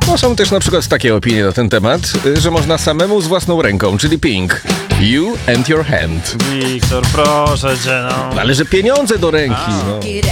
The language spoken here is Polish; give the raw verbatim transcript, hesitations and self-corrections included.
No są też na przykład takie opinie na ten temat, że można samemu z własną ręką, czyli Pink. You and your hand. Wiktor, proszę cię, no. Ale że pieniądze do ręki, no.